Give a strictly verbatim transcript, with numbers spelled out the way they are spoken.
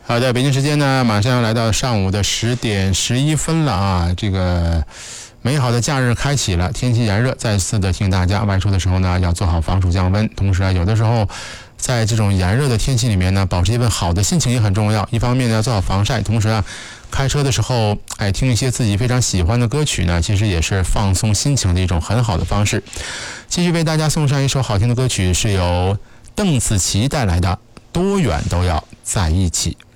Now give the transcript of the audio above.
好的，北京时间呢，马上要来到上午的十点十一分了啊！这个美好的假日开启了，天气炎热，再次的提醒大家外出的时候呢，要做好防暑降温。同时啊，有的时候在这种炎热的天气里面呢，保持一份好的心情也很重要。一方面呢，做好防晒，同时啊，开车的时候，哎，听一些自己非常喜欢的歌曲呢，其实也是放松心情的一种很好的方式。继续为大家送上一首好听的歌曲，是由邓紫棋带来的《多远都要在一起》。